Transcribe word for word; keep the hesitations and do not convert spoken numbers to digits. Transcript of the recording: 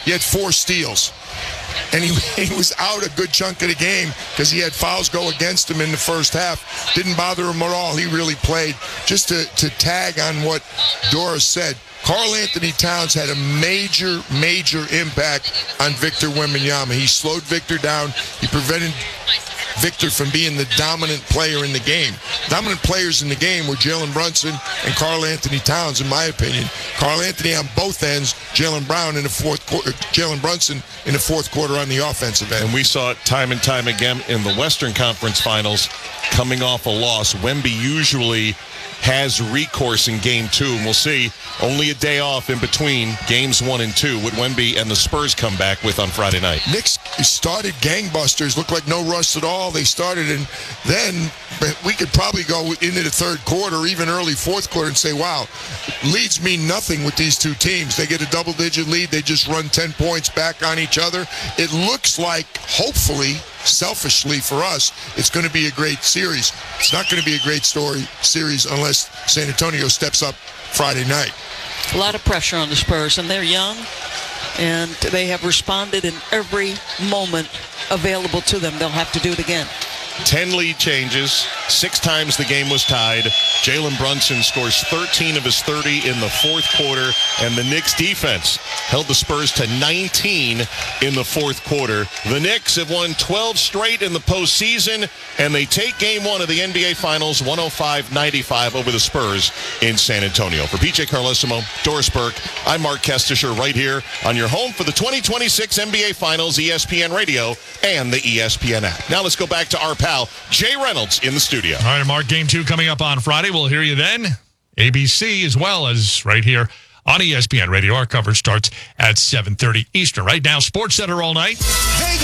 he had four steals. And he, he was out a good chunk of the game because he had fouls go against him in the first half. Didn't bother him at all. He really played. Just to, to tag on what Doris said, Karl Anthony Towns had a major, major impact on Victor Wembanyama. He slowed Victor down. He prevented Victor from being the dominant player in the game. Dominant players in the game were Jalen Brunson and Karl Anthony Towns, in my opinion. Karl Anthony on both ends, Jalen Brown in the fourth quarter, Jalen Brunson in the fourth quarter on the offensive end. And we saw it time and time again in the Western Conference Finals, coming off a loss. Wemby usually has recourse in game two, and we'll see only a day off in between games one and two what Wemby and the Spurs come back with on Friday night. Knicks started gangbusters, looked like no rust at all. They started, and then we could probably go into the third quarter, even early fourth quarter, and say, wow, leads mean nothing with these two teams. They get a double-digit lead. They just run ten points back on each other. It looks like, hopefully, selfishly for us, it's going to be a great series. It's not going to be a great story series unless San Antonio steps up Friday night. A lot of pressure on the Spurs, and they're young, and they have responded in every moment available to them. They'll have to do it again. ten lead changes. Six times the game was tied. Jalen Brunson scores thirteen of his thirty in the fourth quarter, and the Knicks defense held the Spurs to nineteen in the fourth quarter. The Knicks have won twelve straight in the postseason, and they take game one of the N B A Finals one oh five ninety-five over the Spurs in San Antonio. For P J Carlesimo, Doris Burke, I'm Mark Kestisher right here on your home for the twenty twenty-six N B A Finals, E S P N Radio and the E S P N app. Now let's go back to our pal, Jay Reynolds, in the studio. All right, Mark, game two coming up on Friday. We'll hear you then. A B C as well as right here on E S P N Radio. Our coverage starts at seven thirty Eastern. Right now, Sports Center all night. Vegas.